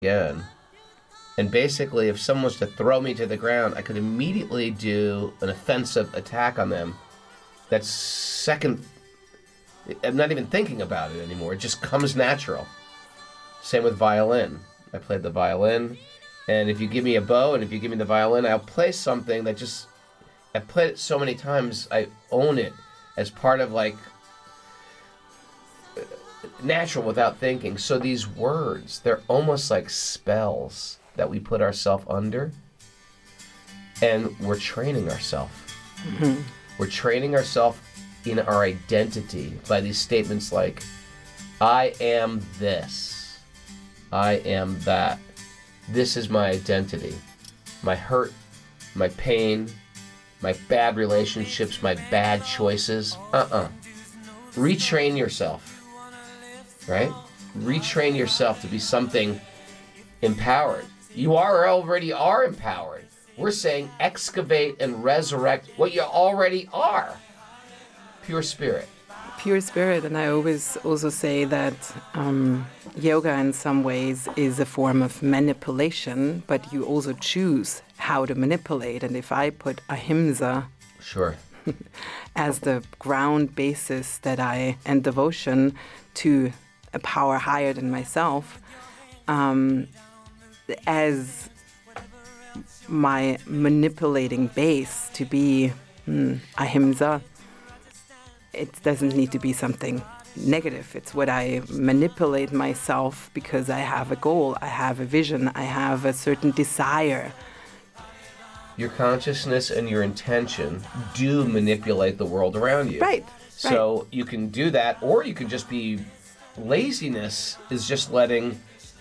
again. And basically, if someone was to throw me to the ground, I could immediately do an offensive attack on them. That's second. I'm not even thinking about it anymore. It just comes natural. Same with violin. I played the violin, and if you give me a bow and if you give me the violin, I'll play something that just... I've played it so many times, I own it as part of, like, natural without thinking. So these words, they're almost like spells that we put ourselves under, and we're training ourselves. Mm-hmm. We're training ourselves in our identity by these statements like, I am this, I am that, this is my identity, my hurt, my pain, my bad relationships, my bad choices. Retrain yourself, right? Retrain yourself to be something empowered. You already are empowered. We're saying excavate and resurrect what you already are. Pure spirit. Pure spirit. And I always also say that yoga in some ways is a form of manipulation, but you also choose how to manipulate. And if I put ahimsa sure. as the ground basis and devotion to a power higher than myself, as my manipulating base to be ahimsa, it doesn't need to be something negative. It's what I manipulate myself because I have a goal, I have a vision, I have a certain desire. Your consciousness and your intention do manipulate the world around you. Right. So you can do that, or you can just be... Laziness is just letting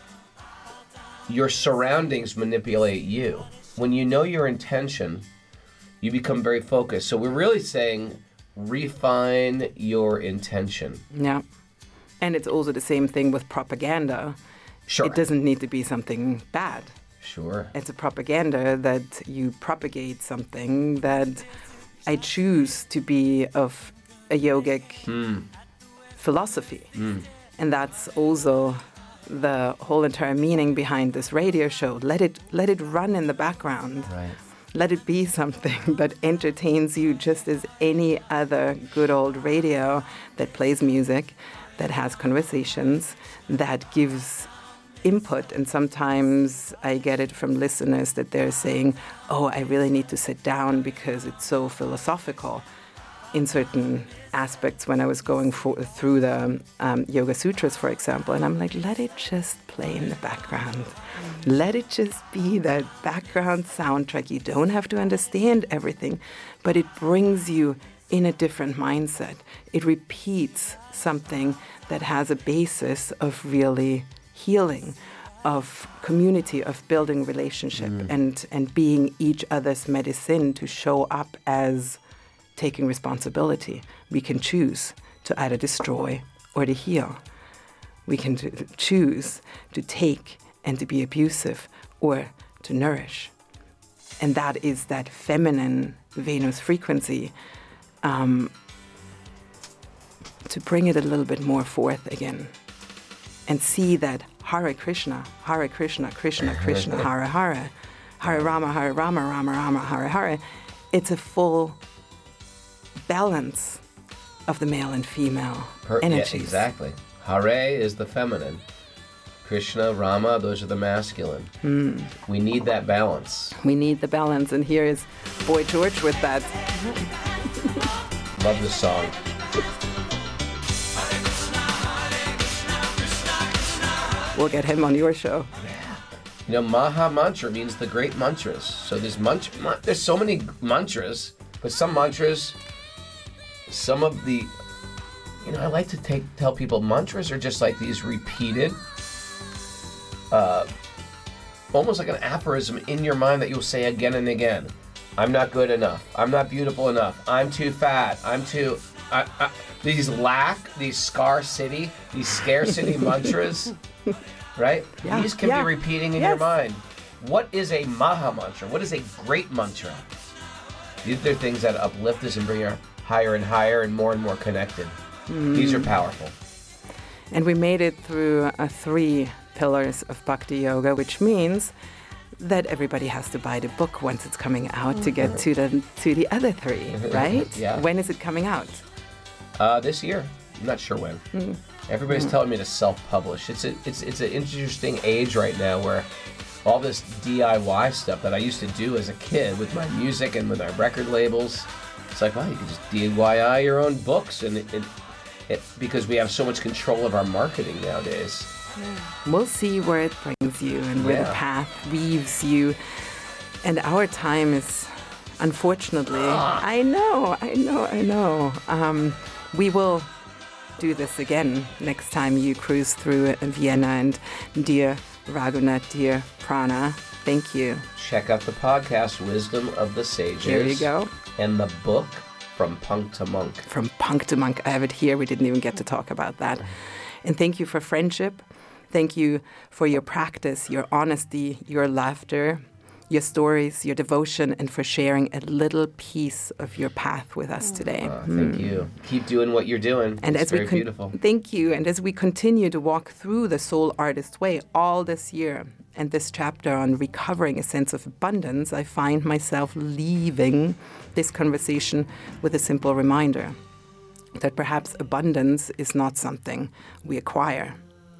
your surroundings manipulate you. When you know your intention, you become very focused. So we're really saying refine your intention. Yeah. And it's also the same thing with propaganda. Sure. It doesn't need to be something bad. Sure. It's a propaganda that you propagate something that I choose to be of a yogic philosophy. And that's also the whole entire meaning behind this radio show. Let it run in the background. Right. Let it be something that entertains you just as any other good old radio that plays music, that has conversations, that gives input. And sometimes I get it from listeners that they're saying, oh, I really need to sit down because it's so philosophical in certain aspects when I was going through the Yoga Sutras, for example. And I'm like, let it just play in the background. Let it just be that background soundtrack. You don't have to understand everything, but it brings you in a different mindset. It repeats something that has a basis of really healing, of community, of building relationship, and being each other's medicine to show up as taking responsibility. We can choose to either destroy or to heal. We can choose to take and to be abusive or to nourish. And that is that feminine Venus frequency, to bring it a little bit more forth again and see that Hare Krishna, Krishna Krishna, Hare Hare, Hare Rama, Rama Rama, Hare Hare. It's a full balance of the male and female energies. Yeah, exactly. Hare is the feminine. Krishna, Rama, those are the masculine. We need that balance. We need the balance. And here is Boy George with that. Love this song. We'll get him on your show. You know, Maha Mantra means the great mantras. So there's so many mantras, but some mantras, some of the, I like to tell people mantras are just like these repeated, almost like an aphorism in your mind that you'll say again and again. I'm not good enough. I'm not beautiful enough. I'm too fat. These scarcity mantras, right? Yeah, These can be repeating in your mind. What is a Maha Mantra? What is a great mantra? These are things that uplift us and bring us higher and higher and more connected. These are powerful. And we made it through 3 pillars of Bhakti Yoga, which means that everybody has to buy the book once it's coming out to get to the other 3, right? Yeah. When is it coming out? This year. I'm not sure when. Everybody's telling me to self-publish. It's an interesting age right now where all this DIY stuff that I used to do as a kid with my music and with my record labels, it's like, wow, you can just DIY your own books, and it because we have so much control of our marketing nowadays. We'll see where it brings you and where the path weaves you. And our time is, unfortunately, I know. We will do this again next time you cruise through Vienna. And dear Raghunath, dear Prana, thank you. Check out the podcast, Wisdom of the Sages. Here you go. And the book, From Punk to Monk. From Punk to Monk. I have it here. We didn't even get to talk about that. And thank you for friendship. Thank you for your practice, your honesty, your laughter, your stories, your devotion, and for sharing a little piece of your path with us today. Thank you. Keep doing what you're doing. And it's very beautiful. Thank you. And as we continue to walk through the Soul Artist Way all this year, and this chapter on recovering a sense of abundance, I find myself leaving this conversation with a simple reminder that perhaps abundance is not something we acquire.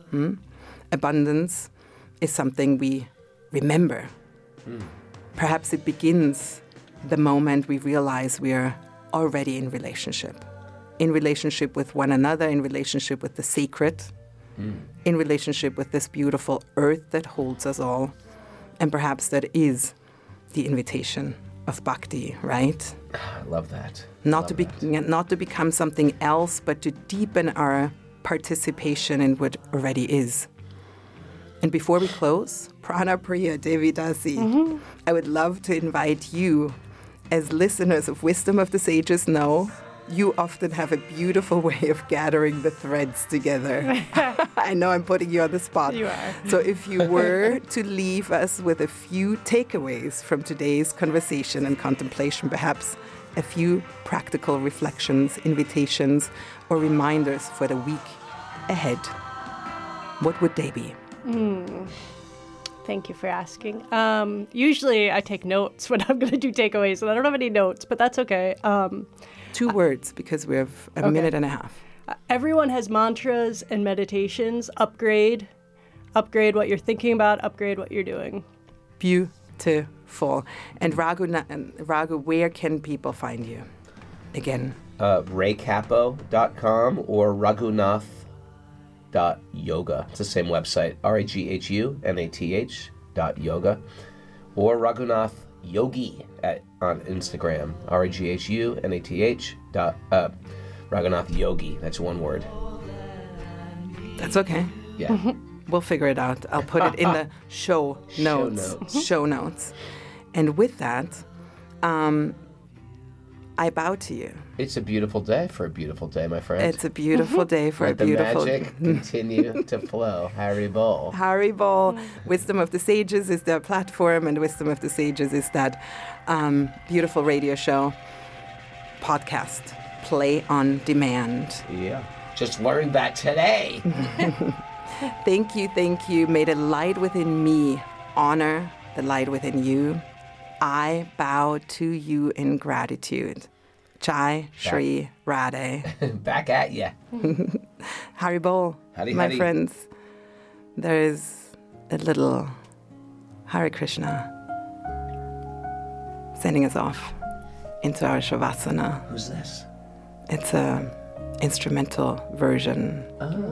Abundance is something we remember. Perhaps it begins the moment we realize we're already in relationship with one another, in relationship with the sacred, in relationship with this beautiful earth that holds us all. And perhaps that is the invitation of bhakti, right? I love that. Not to become something else, but to deepen our participation in what already is. And before we close, Prana Priya Devi Dasi, I would love to invite you, as listeners of Wisdom of the Sages know, you often have a beautiful way of gathering the threads together. I know I'm putting you on the spot. You are. So if you were to leave us with a few takeaways from today's conversation and contemplation, perhaps a few practical reflections, invitations, or reminders for the week ahead, what would they be? Thank you for asking. Usually I take notes when I'm going to do takeaways, and I don't have any notes, but that's okay. 2 words, because we have a minute and a half. Everyone has mantras and meditations. Upgrade what you're thinking about, upgrade what you're doing. Beautiful. And Raghu, where can people find you? Again. raycapo.com or raghunath.yoga. It's the same website, RAGHUNATH.yoga, or Raghunath Yogi on Instagram, RAGHUNATH. Raghunath Yogi. That's one word. That's okay. Yeah. We'll figure it out. I'll put it in the show notes. And with that, I bow to you. It's a beautiful day for a beautiful day, my friend. It's a beautiful day for a beautiful day. Let the magic continue to flow. Hari Bol. Hari Bol. Wisdom of the Sages is their platform, and Wisdom of the Sages is that beautiful radio show, podcast, play on demand. Yeah. Just learned that today. Thank you. May the light within me honor the light within you. I bow to you in gratitude. Jai Shri Radhe. Back at ya. Hari Bol, my friends. There is a little Hare Krishna sending us off into our Shavasana. Who's this? It's a instrumental version.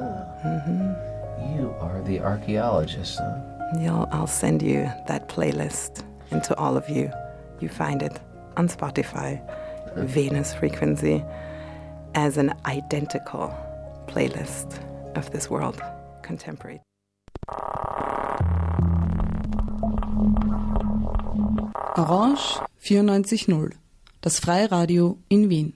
You are the archaeologist, huh? I'll send you that playlist, and to all of you, you find it on Spotify, Venus Frequency, as an identical playlist of this world contemporary. Orange 94.0, das Freiradio in Wien.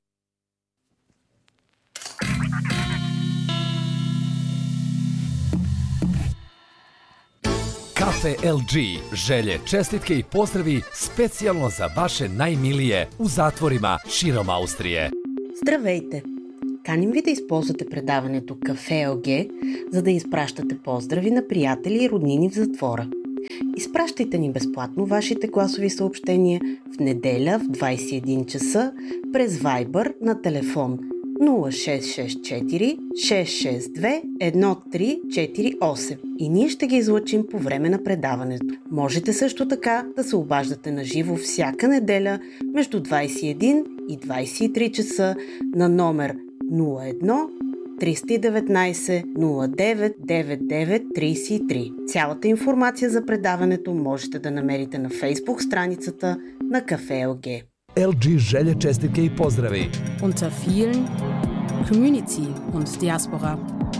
Kafe LG želje, čestitke i pozdravi specijalno za vaše najmilije u zatvorima širom Austrije. Здравейте! Каним ви да използвате предаването Кафе ОГ, за да изпращате поздрави на приятели и роднини в затвора. Изпращайте ни безплатно вашите гласови съобщения в неделя в 21 часа през Viber на телефон 0664 662 1348 и ние ще ги излъчим по време на предаването. Можете също така да се обаждате на живо всяка неделя между 21 и 23 часа на номер 01 319 09 99 33. Цялата информация за предаването можете да намерите на Facebook страницата на Кафе ОГ. LG želje, čestitke i pozdravi. Unter vielen Community und Diaspora.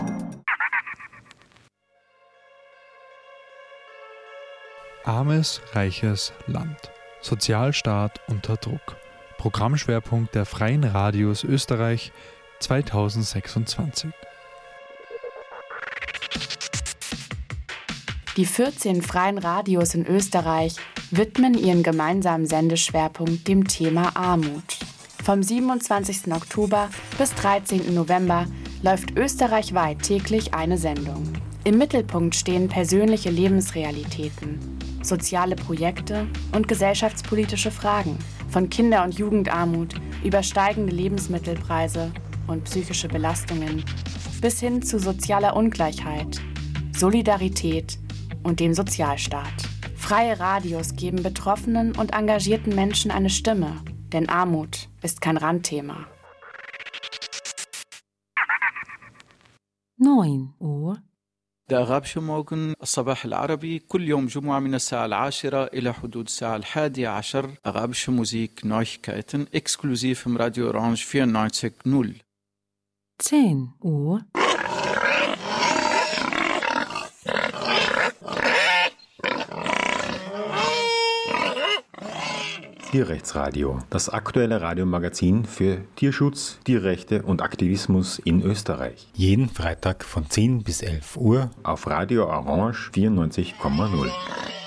Armes, reiches Land. Sozialstaat unter Druck. Programmschwerpunkt der Freien Radios Österreich 2026. Die 14 freien Radios in Österreich widmen ihren gemeinsamen Sendeschwerpunkt dem Thema Armut. Vom 27. Oktober bis 13. November läuft österreichweit täglich eine Sendung. Im Mittelpunkt stehen persönliche Lebensrealitäten, soziale Projekte und gesellschaftspolitische Fragen, von Kinder- und Jugendarmut über steigende Lebensmittelpreise und psychische Belastungen bis hin zu sozialer Ungleichheit, Solidarität und dem Sozialstaat. Freie Radios geben betroffenen und engagierten Menschen eine Stimme, denn Armut ist kein Randthema. 9 Uhr. ده غابش موجن الصباح العربي كل يوم جمعة من الساعة 10 إلى حدود الساعة 11 غابش موزيك Neuigkeiten exklusiv im Radio Orange 94.0. 10 Uhr. Tierrechtsradio, das aktuelle Radiomagazin für Tierschutz, Tierrechte und Aktivismus in Österreich. Jeden Freitag von 10 bis 11 Uhr auf Radio Orange 94,0.